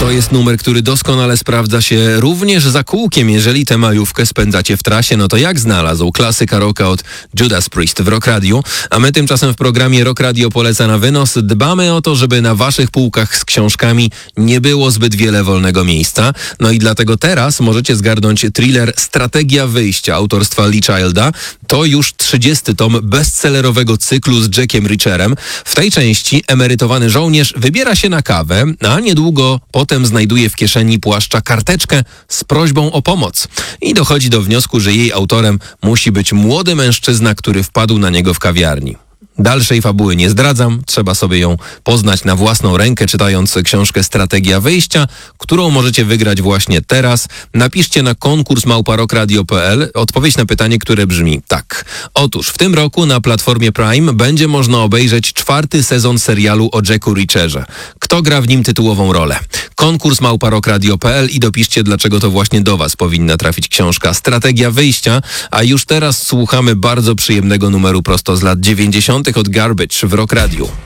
To jest numer, który doskonale sprawdza się również za kółkiem. Jeżeli tę majówkę spędzacie w trasie, no to jak znalazł? Klasyka rocka od Judas Priest w Rock Radio. A my tymczasem w programie Rock Radio poleca na wynos dbamy o to, żeby na waszych półkach z książkami nie było zbyt wiele wolnego miejsca. No i dlatego teraz możecie zgarnąć thriller Strategia wyjścia autorstwa Lee Childa. To już 30. tom bestsellerowego cyklu z Jackiem Reacherem. W tej części emerytowany żołnierz wybiera się na kawę, a niedługo potem znajduje w kieszeni płaszcza karteczkę z prośbą o pomoc. I dochodzi do wniosku, że jej autorem musi być młody mężczyzna, który wpadł na niego w kawiarni. Dalszej fabuły nie zdradzam, trzeba sobie ją poznać na własną rękę, czytając książkę Strategia wyjścia, którą możecie wygrać właśnie teraz. Napiszcie na konkurs@rockradio.pl odpowiedź na pytanie, które brzmi tak. Otóż w tym roku na platformie Prime będzie można obejrzeć 4. sezon serialu o Jacku Reacherze. Kto gra w nim tytułową rolę? Konkurs@rockradio.pl i dopiszcie, dlaczego to właśnie do was powinna trafić książka Strategia wyjścia, a już teraz słuchamy bardzo przyjemnego numeru prosto z lat 90. od Garbage w Rock Radio.